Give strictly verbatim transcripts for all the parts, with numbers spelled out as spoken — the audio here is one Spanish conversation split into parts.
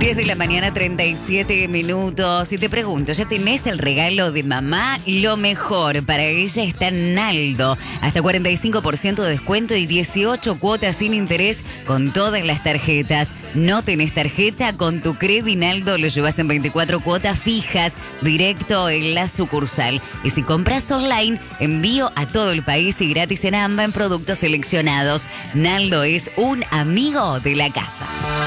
diez de la mañana, treinta y siete minutos. Y te pregunto, ¿ya tenés el regalo de mamá? Lo mejor para ella está en Naldo. Hasta cuarenta y cinco por ciento de descuento y dieciocho cuotas sin interés con todas las tarjetas. ¿No tenés tarjeta? Con tu Credi Naldo lo llevas en veinticuatro cuotas fijas, directo en la sucursal. Y si compras online, envío a todo el país y gratis en AMBA en productos seleccionados. Naldo es un amigo de la casa.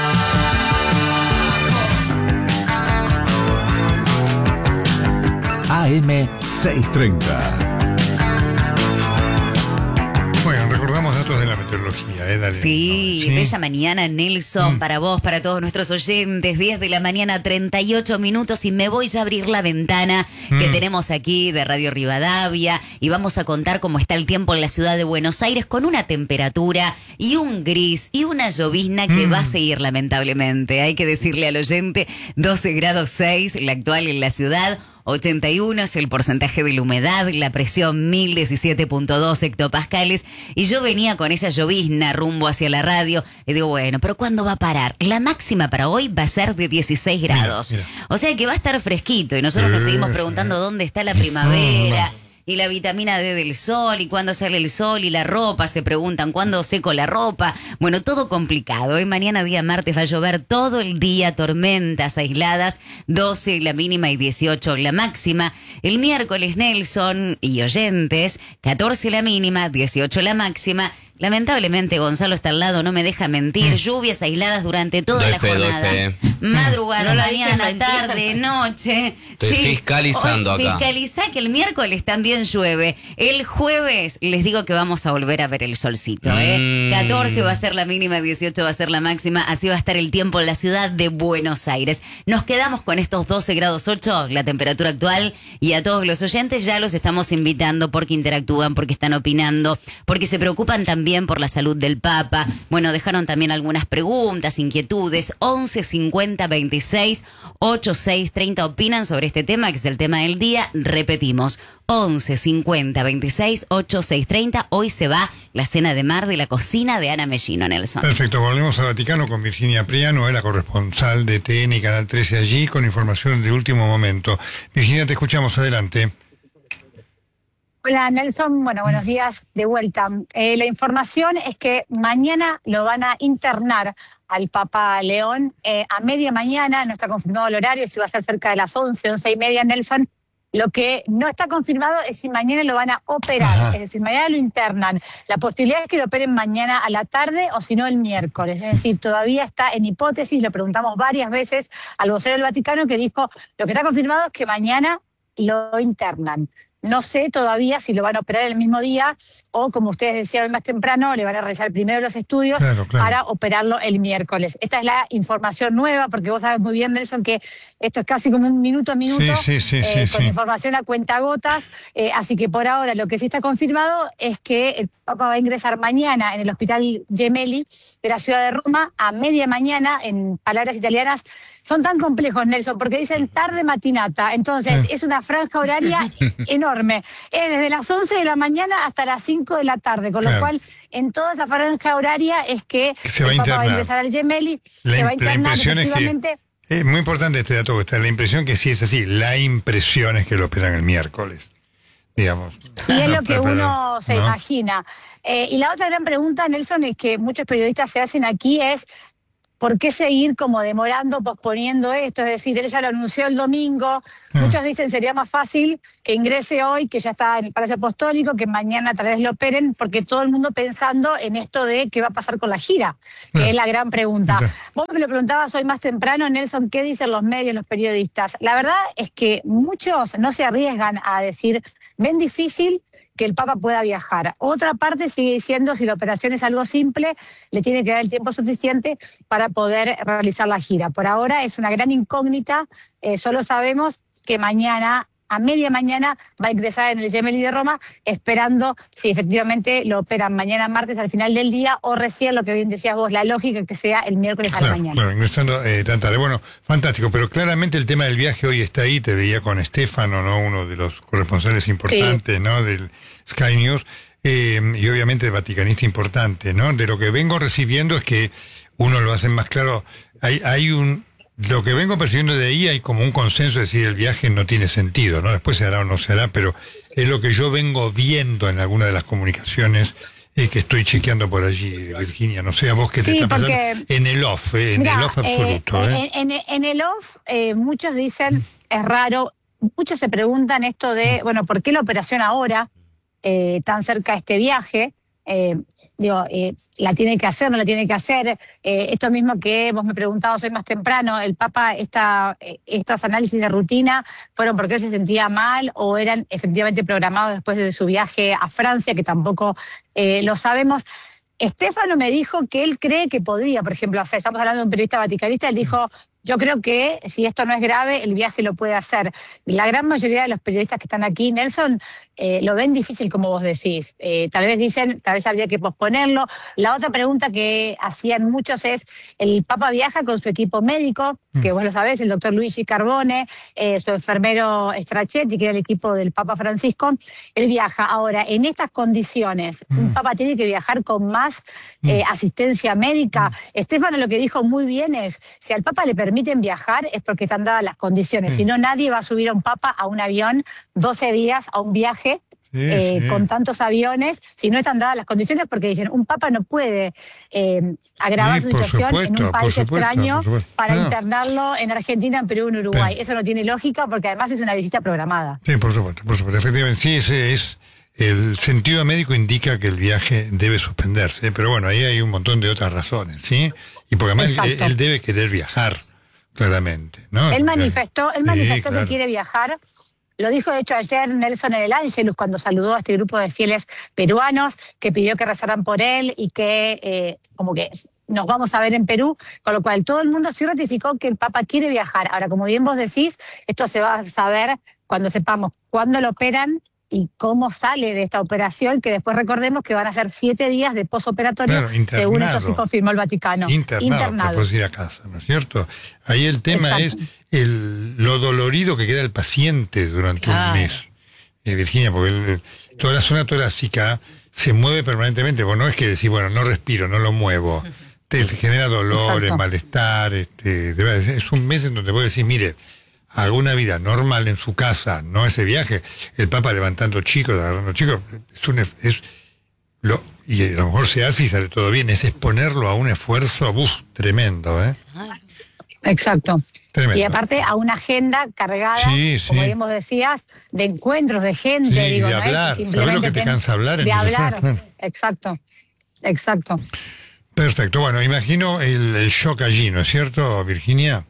A M seiscientos treinta. Bueno, recordamos datos de la meteorología, ¿eh? Dale, Sí, ¿sí? bella mañana, Nelson, Mm. para vos, para todos nuestros oyentes. diez de la mañana, treinta y ocho minutos y me voy ya a abrir la ventana que Mm. tenemos aquí de Radio Rivadavia y vamos a contar cómo está el tiempo en la ciudad de Buenos Aires con una temperatura y un gris y una llovizna que Mm. va a seguir lamentablemente. Hay que decirle al oyente, doce grados seis, la actual en la ciudad. ochenta y uno es el porcentaje de la humedad, la presión mil diecisiete punto dos hectopascales y yo venía con esa llovizna rumbo hacia la radio y digo, bueno, pero ¿cuándo va a parar? La máxima para hoy va a ser de dieciséis grados. Mira, O sea que va a estar fresquito y nosotros nos Eh, seguimos preguntando dónde está la primavera. Y la vitamina D del sol, y cuándo sale el sol, y la ropa, se preguntan cuándo seco la ropa. Bueno, todo complicado. Hoy mañana, día martes, va a llover todo el día, tormentas aisladas, doce la mínima y dieciocho la máxima. El miércoles, Nelson y oyentes, catorce la mínima, dieciocho la máxima. Lamentablemente, Gonzalo está al lado, no me deja mentir. Lluvias aisladas durante toda Doy la fe, doy jornada. fe. Madrugada, No la dije mañana, mentira. tarde, noche. Estoy fiscalizando Hoy acá. Fiscaliza que el miércoles también llueve. El jueves les digo que vamos a volver a ver el solcito, ¿eh? Mm. catorce va a ser la mínima, dieciocho va a ser la máxima. Así va a estar el tiempo en la ciudad de Buenos Aires. Nos quedamos con estos doce grados ocho, la temperatura actual. Y a todos los oyentes ya los estamos invitando porque interactúan, porque están opinando, porque se preocupan también por la salud del Papa. Bueno, dejaron también algunas preguntas, inquietudes. once cincuenta veintiséis ochenta y seis treinta opinan sobre este tema, que es el tema del día. Repetimos, once cincuenta veintiséis ochenta y seis treinta. Hoy se va la cena de mar de la cocina de Ana Mellino, Nelson. Perfecto, volvemos al Vaticano con Virginia Priano, es la corresponsal de T N y Canal trece allí, con información de último momento. Virginia, te escuchamos, adelante. Hola Nelson, bueno, buenos días de vuelta. Eh, la información es que mañana lo van a internar al Papa León eh, a media mañana, no está confirmado el horario, si va a ser cerca de las once, once y media, Nelson. Lo que no está confirmado es si mañana lo van a operar, Ajá. es decir, mañana lo internan. La posibilidad es que lo operen mañana a la tarde o si no el miércoles, es decir, todavía está en hipótesis, lo preguntamos varias veces al vocero del Vaticano que dijo, lo que está confirmado es que mañana lo internan. No sé todavía si lo van a operar el mismo día o, como ustedes decían más temprano, le van a realizar primero los estudios Claro, claro. para operarlo el miércoles. Esta es la información nueva, porque vos sabes muy bien, Nelson, que esto es casi como un minuto a minuto, Sí, sí, sí, eh, sí, con sí. información a cuentagotas. Eh, así que por ahora lo que sí está confirmado es que el Papa va a ingresar mañana en el Hospital Gemelli de la ciudad de Roma a media mañana, en palabras italianas. Son tan complejos, Nelson, porque dicen tarde matinata. Entonces, Eh. es una franja horaria enorme. Es desde las once de la mañana hasta las cinco de la tarde. Con Claro. lo cual, en toda esa franja horaria es que, Que se va a el Papa va a internar. ingresar al Gemelli, La, se va a im- la internar impresión es que... efectivamente. Es muy importante este dato que está, la impresión que sí es así, la impresión es que lo operan el miércoles, digamos. Y es No, lo que pero- uno se ¿no? imagina. Eh, y la otra gran pregunta, Nelson, es que muchos periodistas se hacen aquí es ¿por qué seguir como demorando, posponiendo esto? Es decir, él ya lo anunció el domingo. Ah. Muchos dicen sería más fácil que ingrese hoy, que ya está en el Palacio Apostólico, que mañana tal vez lo operen, porque todo el mundo pensando en esto de qué va a pasar con la gira, que Ah. es la gran pregunta. Claro. Vos me lo preguntabas hoy más temprano, Nelson, ¿qué dicen los medios, los periodistas? La verdad es que muchos no se arriesgan a decir, ven difícil que el Papa pueda viajar. Otra parte sigue diciendo, si la operación es algo simple, le tiene que dar el tiempo suficiente para poder realizar la gira. Por ahora es una gran incógnita, eh, solo sabemos que mañana, a media mañana, va a ingresar en el Gemelli de Roma, esperando si efectivamente lo operan mañana martes al final del día o recién, lo que bien decías vos, la lógica que sea el miércoles a la Claro, mañana. claro, ingresando eh, tan tarde. Bueno, fantástico, pero claramente el tema del viaje hoy está ahí, te veía con Estefano, ¿no? Uno de los corresponsales importantes, ¿no? Del Sky News, eh, y obviamente vaticanista importante, ¿no? De lo que vengo recibiendo es que uno lo hace más claro, hay, hay un lo que vengo percibiendo de ahí hay como un consenso de decir el viaje no tiene sentido, ¿no? Después se hará o no se hará, pero es lo que yo vengo viendo en alguna de las comunicaciones eh, que estoy chequeando por allí, Virginia. No sé a vos qué te Sí, está porque, pasando en el off, eh, en mira, el off absoluto. eh, ¿eh? En, en- en el off, eh, muchos dicen, es raro, muchos se preguntan esto de, bueno, ¿por qué la operación ahora, eh, tan cerca de este viaje? Eh, digo, eh, ¿la tiene que hacer, no la tiene que hacer? Eh, esto mismo que vos me preguntabas hoy más temprano, ¿el Papa, esta, eh, estos análisis de rutina fueron porque él se sentía mal o eran efectivamente programados después de su viaje a Francia, que tampoco eh, lo sabemos? Estefano me dijo que él cree que podría, por ejemplo, o sea, estamos hablando de un periodista vaticanista, él dijo, yo creo que si esto no es grave, el viaje lo puede hacer. La gran mayoría de los periodistas que están aquí, Nelson, eh, lo ven difícil, como vos decís. Eh, tal vez dicen, tal vez habría que posponerlo. La otra pregunta que hacían muchos es, el Papa viaja con su equipo médico, que vos lo sabés, el doctor Luigi Carbone, eh, su enfermero Stracchetti, que era el equipo del Papa Francisco. Él viaja. Ahora, en estas condiciones, Mm. un Papa tiene que viajar con más eh, asistencia médica. Estefano lo que dijo muy bien es, si al Papa le permiten viajar es porque están dadas las condiciones. Sí. Si no, nadie va a subir a un Papa a un avión doce días a un viaje Sí, eh, sí. con tantos aviones, si no están dadas las condiciones, porque dicen, un Papa no puede eh, agravar Sí, su por situación en supuesto, un país por supuesto, extraño por supuesto. para No. internarlo en Argentina, en Perú, en Uruguay. Sí. Eso no tiene lógica porque además es una visita programada. Sí, por supuesto, por supuesto. Efectivamente, sí, ese es. El sentido médico indica que el viaje debe suspenderse, ¿eh? Pero bueno, ahí hay un montón de otras razones, ¿sí? Y porque además él, Exacto. él debe querer viajar, claramente, ¿no? Él manifestó, él Sí, manifestó claro. que quiere viajar. Lo dijo, de hecho, ayer Nelson en el Ángelus, cuando saludó a este grupo de fieles peruanos, que pidió que rezaran por él y que, eh, como que nos vamos a ver en Perú, con lo cual todo el mundo sí ratificó que el Papa quiere viajar. Ahora, como bien vos decís, esto se va a saber cuando sepamos cuándo lo operan y cómo sale de esta operación, que después recordemos que van a ser siete días de posoperatorio, Claro, internado. según eso sí confirmó el Vaticano. Internado, para poder ir a casa, ¿no es cierto? Ahí el tema Exacto. es el, lo dolorido que queda el paciente durante Claro. un mes. Eh, Virginia, porque el- toda la zona torácica se mueve permanentemente, porque no es que decir, bueno, no respiro, no lo muevo. Te, te genera dolores, Exacto. malestar. Este, de verdad, es un mes en donde vos decís, mire, haga una vida normal en su casa, no ese viaje. El Papa levantando chicos, agarrando chicos, es un, es lo, y a lo mejor se hace y sale todo bien, es exponerlo a un esfuerzo uf, tremendo, ¿eh? Exacto. Tremendo. Y aparte a una agenda cargada, Sí, sí. como bien vos decías, de encuentros, de gente, Sí, digo, de no es hablar. que ¿Sabés lo que simplemente te ten- cansa hablar en de el hablar, desierto? exacto, exacto. Perfecto, bueno, imagino el, el shock allí, ¿no es cierto, Virginia?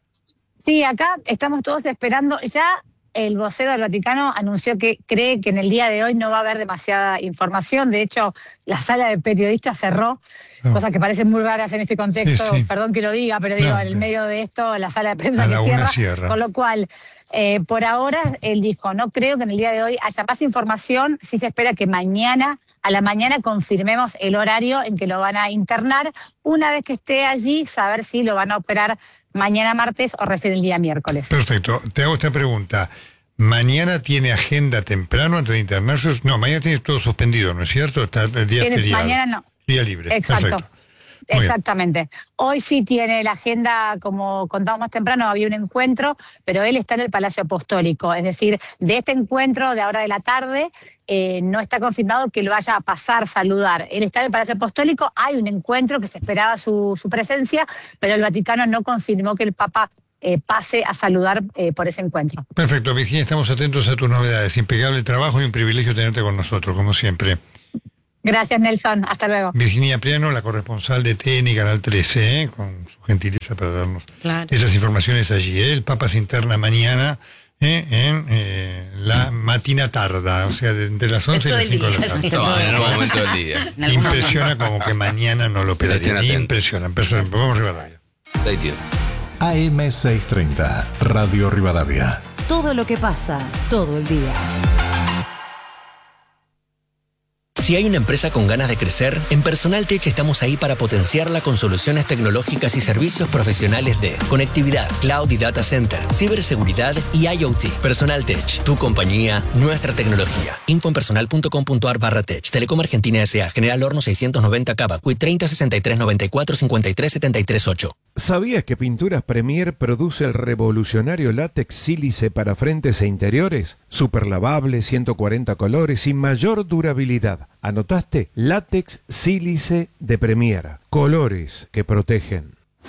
Sí, acá estamos todos esperando. Ya el vocero del Vaticano anunció que cree que en el día de hoy no va a haber demasiada información. De hecho, la sala de periodistas cerró, Oh. cosas que parecen muy raras en este contexto. Sí, sí. Perdón que lo diga, pero digo, No, en el no. medio de esto, la sala de prensa A que la una cierra. cierra. Con lo cual, eh, por ahora, él dijo, no creo que en el día de hoy haya más información. Sí se espera que mañana, a la mañana, confirmemos el horario en que lo van a internar. Una vez que esté allí, saber si lo van a operar mañana martes o recién el día miércoles. Perfecto, te hago esta pregunta. ¿Mañana tiene agenda temprano antes de internarse? No, mañana tiene todo suspendido, ¿no es cierto? Está el día Tiene- feriado. mañana no. Día libre. Exacto. Perfecto. Muy bien. Exactamente. Hoy sí tiene la agenda, como contábamos más temprano, había un encuentro, pero él está en el Palacio Apostólico. Es decir, de este encuentro de ahora de la tarde, eh, no está confirmado que lo vaya a pasar, saludar. Él está en el Palacio Apostólico, hay un encuentro que se esperaba su, su presencia, pero el Vaticano no confirmó que el Papa eh, pase a saludar eh, por ese encuentro. Perfecto, Virginia, estamos atentos a tus novedades. Impecable trabajo y un privilegio tenerte con nosotros, como siempre. Gracias, Nelson. Hasta luego. Virginia Priano, la corresponsal de T N y Canal trece, ¿eh? Con su gentileza para darnos Claro. esas informaciones allí. ¿eh? El Papa se interna mañana ¿eh? en eh, la matina tarda, o sea, de entre las once y todo las el cinco de la día, tarde. sí. No, en algún momento del día. En algún Impresiona como que mañana no lo Estén operarían. atentos. Impresiona. Impresiona. Vamos arriba todavía. Stay tuned. A M seiscientos treinta, Radio Rivadavia. Todo lo que pasa, todo el día. Si hay una empresa con ganas de crecer, en Personal Tech estamos ahí para potenciarla con soluciones tecnológicas y servicios profesionales de conectividad, cloud y data center, ciberseguridad y IoT. Personal Tech, tu compañía, nuestra tecnología. Info en personal punto com punto ar barra tech. Telecom Argentina S A. General Horno seiscientos noventa Cava. Q I treinta sesenta y tres noventa y cuatro cincuenta y tres setenta y tres ocho. ¿Sabías que Pinturas Premier produce el revolucionario látex sílice para frentes e interiores? Super lavable, ciento cuarenta colores y mayor durabilidad. ¿Anotaste? Látex sílice de Premier. Colores que protegen.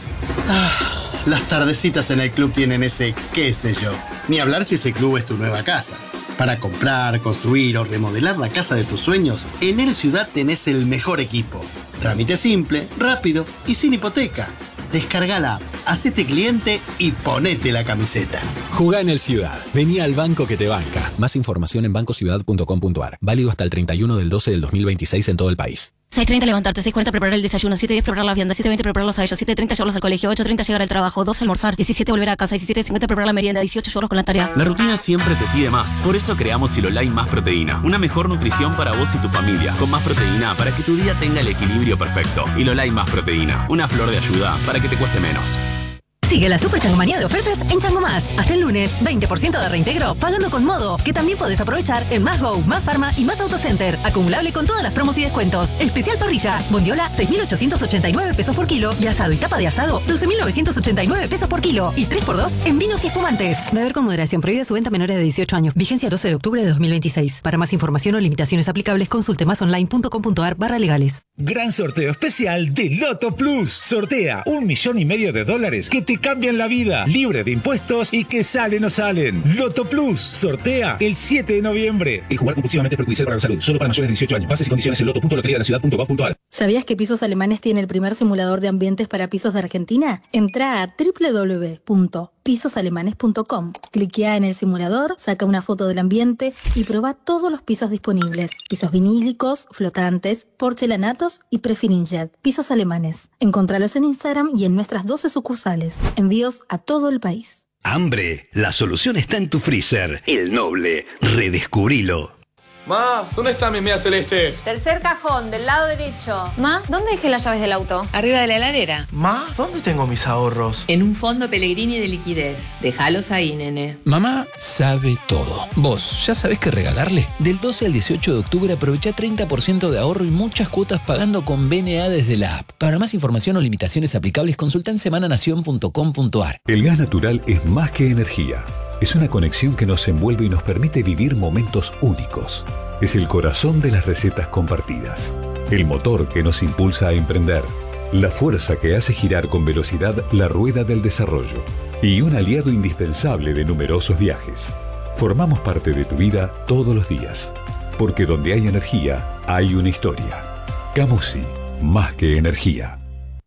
Ah, las tardecitas en el club tienen ese qué sé yo. Ni hablar si ese club es tu nueva casa. Para comprar, construir o remodelar la casa de tus sueños, en El Ciudad tenés el mejor equipo. Trámite simple, rápido y sin hipoteca. Descarga la app, hacete cliente y ponete la camiseta. Jugá en El Ciudad. Vení al banco que te banca. Más información en banco ciudad punto com punto ar. Válido hasta el treinta y uno del doce del dos mil veintiséis en todo el país. seis treinta levantarte, seis cuarenta preparar el desayuno, siete diez preparar la vianda, siete veinte prepararlos a ellos, siete treinta llevarlos al colegio, ocho treinta llegar al trabajo, doce almorzar, diecisiete volver a casa, diecisiete cincuenta preparar la merienda, dieciocho llevarlos con la tarea. La rutina siempre te pide más. Por eso creamos Silolai Más Proteína. Una mejor nutrición para vos y tu familia. Con más proteína para que tu día tenga el equilibrio perfecto. Silolai Más Proteína. Una flor de ayuda para que te cueste menos. Sigue la super changomanía de ofertas en Chango Más. Hasta el lunes, veinte por ciento de reintegro pagando con Modo, que también podés aprovechar en Más Go, Más Pharma y Más Autocenter. Acumulable con todas las promos y descuentos. Especial parrilla, bondiola, seis mil ochocientos ochenta y nueve pesos por kilo y asado y tapa de asado, doce mil novecientos ochenta y nueve pesos por kilo y tres por dos en vinos y espumantes. Beber con moderación. Prohibida su venta a menores de dieciocho años. Vigencia doce de octubre de dos mil veintiséis. Para más información o limitaciones aplicables, consulte másonline punto com punto ar barra legales. Gran sorteo especial de Loto Plus. Sortea un millón y medio de dólares que te cambian la vida. Libre de impuestos y que salen o salen. Loto Plus. Sortea el siete de noviembre. El jugar compulsivamente es perjudicial para la salud. Solo para mayores de dieciocho años. Bases y condiciones en loto punto lotería de la ciudad punto gov punto ar. ¿Sabías que Pisos Alemanes tiene el primer simulador de ambientes para pisos de Argentina? Entra a doble u doble u doble u punto pisos alemanes punto com. Cliquea en el simulador, saca una foto del ambiente y probá todos los pisos disponibles. Pisos vinílicos, flotantes, porcelanatos y prefirinjet. Pisos Alemanes. Encontralos en Instagram y en nuestras doce sucursales. Envíos a todo el país. Hambre. La solución está en tu freezer. El Noble. Redescubrilo. Ma, ¿dónde están mis medias celestes? Tercer cajón, del lado derecho. Ma, ¿dónde dejé las llaves del auto? Arriba de la heladera. Ma, ¿dónde tengo mis ahorros? En un fondo Pellegrini de liquidez. Déjalos ahí, nene. Mamá sabe todo. ¿Vos ya sabés qué regalarle? Del doce al dieciocho de octubre aprovecha treinta por ciento de ahorro y muchas cuotas pagando con B N A desde la app. Para más información o limitaciones aplicables, consulta en semananación punto com punto ar. El gas natural es más que energía. Es una conexión que nos envuelve y nos permite vivir momentos únicos. Es el corazón de las recetas compartidas. El motor que nos impulsa a emprender. La fuerza que hace girar con velocidad la rueda del desarrollo. Y un aliado indispensable de numerosos viajes. Formamos parte de tu vida todos los días. Porque donde hay energía, hay una historia. Camusi, más que energía.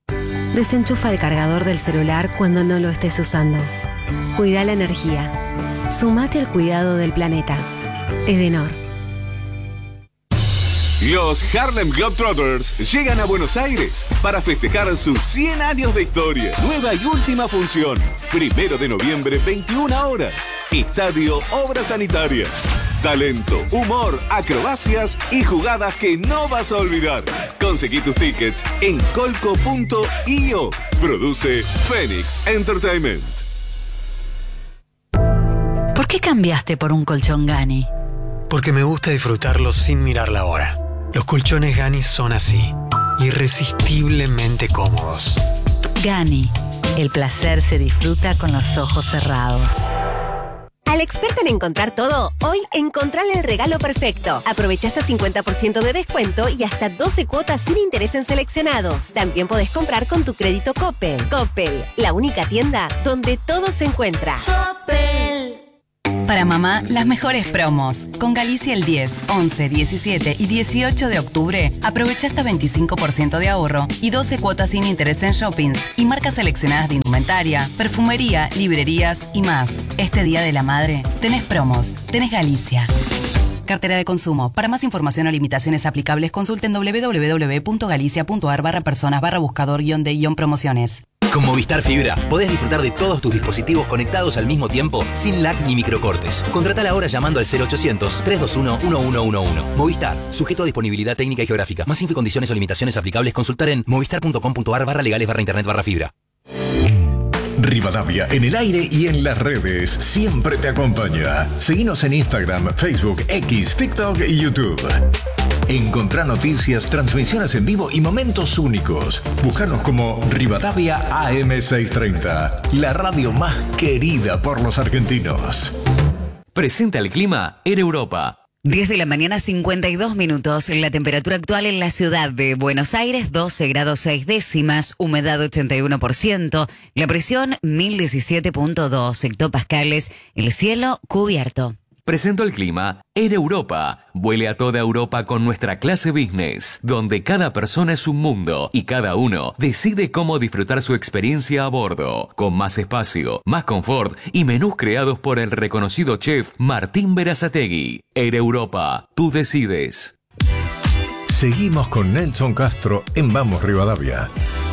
Desenchufa el cargador del celular cuando no lo estés usando. Cuida la energía. Sumate al cuidado del planeta. Edenor. Los Harlem Globetrotters llegan a Buenos Aires para festejar sus cien años de historia. Nueva y última función. Primero de noviembre, veintiuna horas. Estadio Obra Sanitaria. Talento, humor, acrobacias y jugadas que no vas a olvidar. Conseguí tus tickets en colco punto io. Produce Phoenix Entertainment. ¿Por qué cambiaste por un colchón Gani? Porque me gusta disfrutarlo sin mirar la hora. Los colchones Gani son así, irresistiblemente cómodos. Gani, el placer se disfruta con los ojos cerrados. Al experto en encontrar todo, hoy encontrale el regalo perfecto. Aprovecha hasta cincuenta por ciento de descuento y hasta doce cuotas sin interés en seleccionados. También podés comprar con tu crédito Coppel. Coppel, la única tienda donde todo se encuentra. Coppel. Para mamá, las mejores promos. Con Galicia el diez, once, diecisiete y dieciocho de octubre, aprovecha hasta veinticinco por ciento de ahorro y doce cuotas sin interés en shoppings y marcas seleccionadas de indumentaria, perfumería, librerías y más. Este Día de la Madre, tenés promos, tenés Galicia. Cartera de consumo. Para más información o limitaciones aplicables, consulten doble u doble u doble u punto galicia punto ar barra personas barra buscador guión de guión promociones. Con Movistar Fibra podés disfrutar de todos tus dispositivos conectados al mismo tiempo sin lag ni microcortes. Contratala ahora llamando al cero ochocientos, trescientos veintiuno, uno uno uno uno. Movistar, sujeto a disponibilidad técnica y geográfica. Más info y condiciones o limitaciones aplicables consultar en movistar.com.ar barra legales barra internet barra fibra. Rivadavia en el aire y en las redes siempre te acompaña. Seguinos en Instagram, Facebook, X, TikTok y YouTube. Encontrá noticias, transmisiones en vivo y momentos únicos. Búscanos como Rivadavia A M seiscientos treinta, la radio más querida por los argentinos. Presenta el clima en Europa. diez de la mañana, cincuenta y dos minutos. La temperatura actual en la ciudad de Buenos Aires, doce grados seis décimas, humedad ochenta y uno por ciento, la presión mil diecisiete punto dos hectopascales, el cielo cubierto. Presento el clima en Europa. Vuele a toda Europa con nuestra clase business, donde cada persona es un mundo y cada uno decide cómo disfrutar su experiencia a bordo, con más espacio, más confort y menús creados por el reconocido chef Martín Berazategui. Air Europa, tú decides. Seguimos con Nelson Castro en Vamos Rivadavia.